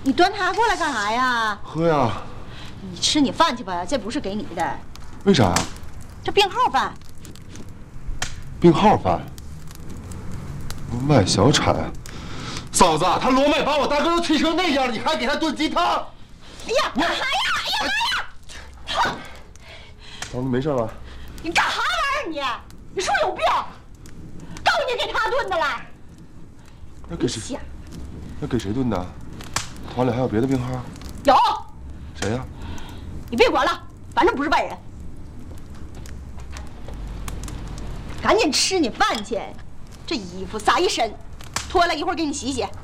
你端它过来干啥呀？ 喝呀。 你吃你饭去吧，这不是给你的。 为啥呀？ 这病号饭。 病号饭。卖小产。嫂子，他罗麦把我大哥都气成那样了，你还给他炖鸡汤？ 哎呀，干啥呀？哎呀妈呀！ 嫂子没事吧？ 你干啥玩意儿你？你是不是有病？告诉你给他炖的了。 那给谁？那给谁炖的？团里还有别的病号？ 有。 谁呀？ 你别管了，反正不是外人。赶紧吃你饭去，这衣服撒一身，脱了一会儿给你洗洗。